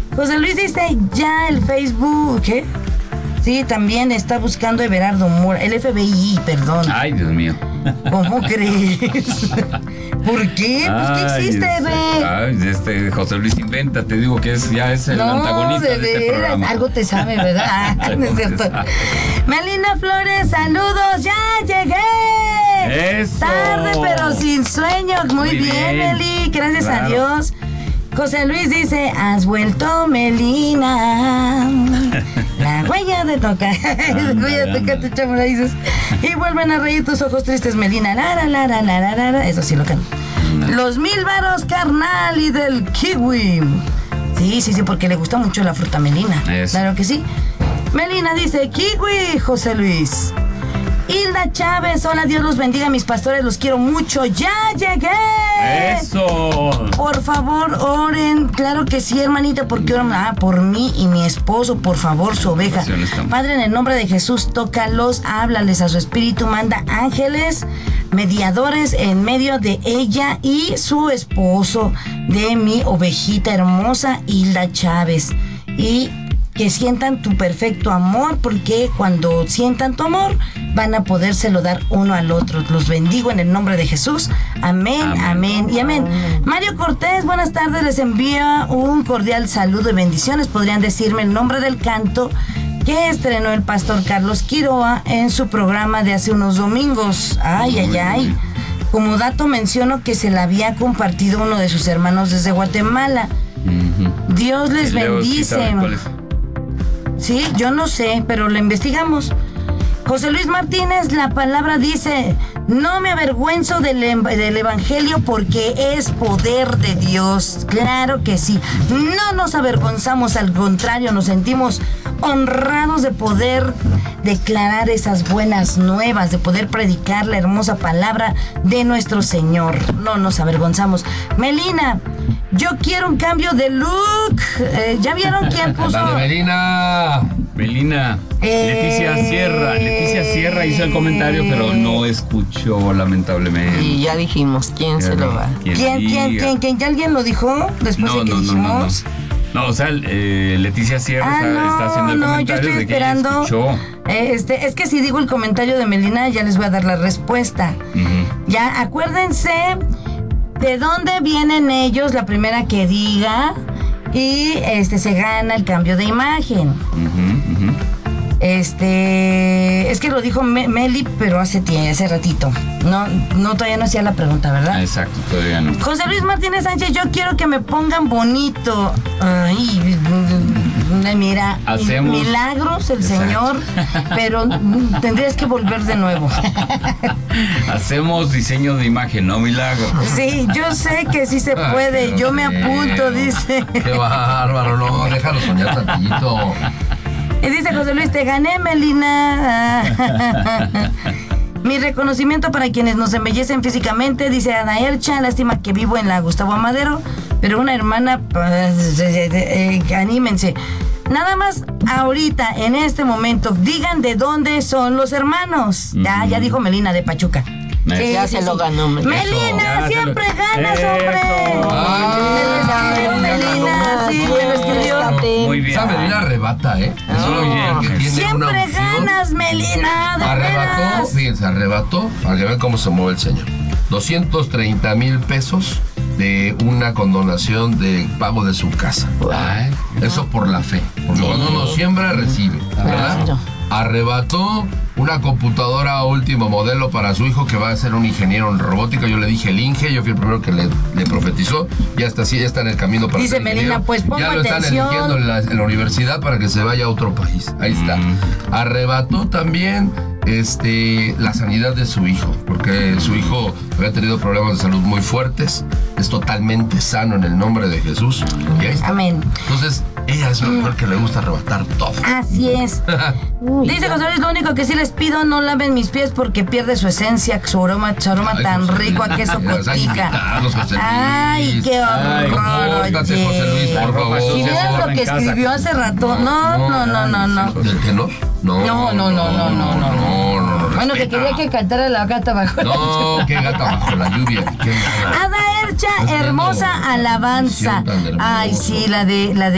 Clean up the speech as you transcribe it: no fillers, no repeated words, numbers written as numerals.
José Luis dice ya el Facebook, ¿qué? Sí, también está buscando Everardo Mora, el FBI, perdón. Ay, Dios mío. ¿Cómo crees? ¿Por qué? Pues, ¿qué hiciste, José Luis inventa, te digo que ya es el antagonista de este programa. Algo te sabe, ¿verdad? No es cierto. Melina Flores, saludos, ya llegué. Eso. Tarde pero sin sueño. Muy bien, Meli, gracias a Dios. José Luis dice, has vuelto, Melina. La huella de tocar. La huella de tocar, te echamos raíces. Y vuelven a reír tus ojos tristes, Melina. Eso sí lo canto. Los 1000 varos, carnal, y del kiwi. Sí, porque le gusta mucho la fruta Melina. Eso. Claro que sí. Melina dice, kiwi, José Luis. Hilda Chávez, hola, Dios los bendiga, mis pastores, los quiero mucho, ya llegué. Eso. Por favor, oren, claro que sí, hermanita, porque oran por mí y mi esposo, por favor, su oveja. Padre, en el nombre de Jesús, tócalos, háblales a su espíritu, manda ángeles, mediadores en medio de ella y su esposo, de mi ovejita hermosa, Hilda Chávez. Y que sientan tu perfecto amor, porque cuando sientan tu amor van a podérselo dar uno al otro. Los bendigo en el nombre de Jesús. Amén, amén y amén. Mario Cortés, buenas tardes, les envía un cordial saludo y bendiciones. ¿Podrían decirme el nombre del canto que estrenó el pastor Carlos Quiroa en su programa de hace unos domingos? Ay. Como dato menciono que se la había compartido uno de sus hermanos desde Guatemala. Dios les bendice. Sí, yo no sé, pero lo investigamos. José Luis Martínez, la palabra dice, no me avergüenzo del evangelio porque es poder de Dios. Claro que sí, no nos avergonzamos, al contrario, nos sentimos honrados de poder declarar esas buenas nuevas, de poder predicar la hermosa palabra de nuestro Señor. No nos avergonzamos. Melina, yo quiero un cambio de look. ¿Ya vieron quién puso? Dale, Melina. Leticia Sierra hizo el comentario, pero no escuchó, lamentablemente. Y ya dijimos, ¿quién se lo va? ¿Quién? ¿Ya alguien lo dijo después de que dijimos? No, o sea, Leticia Sierra está haciendo el comentario, yo estoy de esperando, que ella escuchó. Es que si digo el comentario de Melina, ya les voy a dar la respuesta. Ya, acuérdense de dónde vienen ellos, la primera que diga, y se gana el cambio de imagen. Es que lo dijo Meli, pero hace ratito. No, todavía no hacía la pregunta, ¿verdad? Exacto, todavía no. José Luis Martínez Sánchez, yo quiero que me pongan bonito. Ay, mira, milagros el Señor, pero tendrías que volver de nuevo. Hacemos diseño de imagen, no milagro. Sí, yo sé que sí se puede. Yo me apunto, dice. Qué bárbaro, no, déjalo soñar tantito. Y dice José Luis, te gané, Melina. Mi reconocimiento para quienes nos embellecen físicamente, dice Ana Ercha, lástima que vivo en la Gustavo Amadero, pero una hermana, anímense. Nada más ahorita, en este momento, digan de dónde son los hermanos. Ya dijo Melina de Pachuca. Ya se lo ganó, Melina, siempre ganas, hombre. Melina, sí, me lo escribió. Muy bien. Esa Melina arrebata, Siempre ganas, Melina. Arrebató, para que vean cómo se mueve el señor. 230,000 pesos de una condonación de pago de su casa. Eso por la fe. Porque cuando uno siembra, recibe, ¿verdad? Arrebató una computadora último modelo para su hijo que va a ser un ingeniero en robótica. Yo le dije el Inge, yo fui el primero que le profetizó. Ya está en el camino para dice ser Melina, ingeniero. pues pongo ya lo atención. están eligiendo en la universidad para que se vaya a otro país. Ahí está. Arrebató también la sanidad de su hijo, porque su hijo había tenido problemas de salud muy fuertes. Es totalmente sano en el nombre de Jesús. Y ahí está. Amén. Entonces, ella es una mujer que le gusta arrebatar todo. Así es. Dice José Luis, lo único que sí les pido, no laven mis pies porque pierde su esencia, su aroma tan rico a queso cotica. Ay, qué horror. José Luis, por favor. Si vieras lo que escribió hace rato. No. ¿Del que no? No. Bueno, que quería que cantara la gata bajo la lluvia. No, qué gata bajo la lluvia. Ada Ercha, hermosa alabanza. Ay, sí, la de